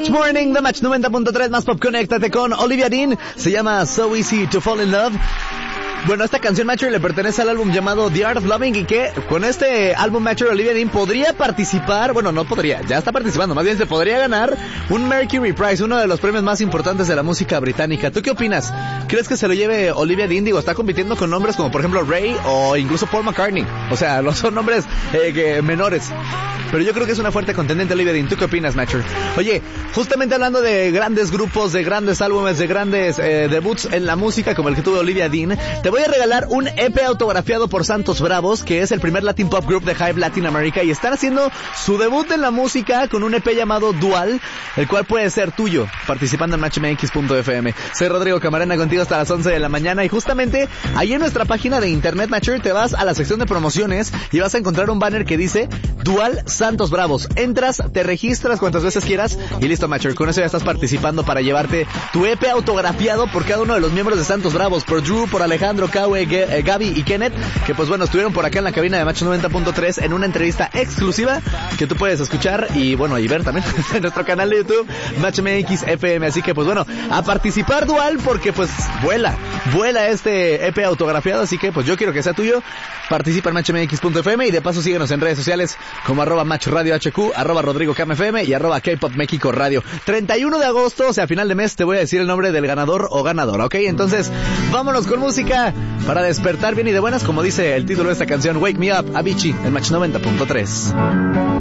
Match Morning de Match 90.3 más Pop. Conéctate con Olivia Dean. Se llama So Easy to Fall in Love. Bueno, esta canción, Matcher, le pertenece al álbum llamado The Art of Loving, y que con este álbum, Matcher, Olivia Dean podría participar, bueno, no podría, ya está participando, más bien se podría ganar un Mercury Prize, uno de los premios más importantes de la música británica. ¿Tú qué opinas? ¿Crees que se lo lleve Olivia Dean? Digo, está compitiendo con nombres como, por ejemplo, Ray o incluso Paul McCartney. O sea, no son nombres menores. Pero yo creo que es una fuerte contendiente Olivia Dean. ¿Tú qué opinas, Matcher? Oye, justamente hablando de grandes grupos, de grandes álbumes, de grandes debuts en la música como el que tuvo Olivia Dean, te voy a regalar un EP autografiado por Santos Bravos, que es el primer Latin Pop Group de Hype Latin America, y están haciendo su debut en la música con un EP llamado Dual, el cual puede ser tuyo, participando en matchmx.fm. Soy Rodrigo Camarena, contigo hasta las 11 de la mañana, y justamente ahí en nuestra página de internet, Matcher, te vas a la sección de promociones y vas a encontrar un banner que dice Dual Santos Bravos. Entras, te registras cuantas veces quieras y listo, Matcher. Con eso ya estás participando para llevarte tu EP autografiado por cada uno de los miembros de Santos Bravos, por Drew, por Alejandro, Kawe, Gaby y Kenneth, que pues bueno, estuvieron por acá en la cabina de Match 90.3 en una entrevista exclusiva que tú puedes escuchar y bueno, y ver también en nuestro canal de YouTube, Match MX FM. Así que pues bueno, a participar, Dual, porque pues vuela este EP autografiado, así que pues yo quiero que sea tuyo. Participa en matchmx.fm y de paso síguenos en redes sociales como @matchradiohq, @RodrigoCamFM y @Kpop México Radio. 31 de agosto, o sea, a final de mes, te voy a decir el nombre del ganador o ganadora, ¿ok? Entonces, vámonos con música para despertar bien y de buenas, como dice el título de esta canción, Wake Me Up, Avicii, en Match 90.3.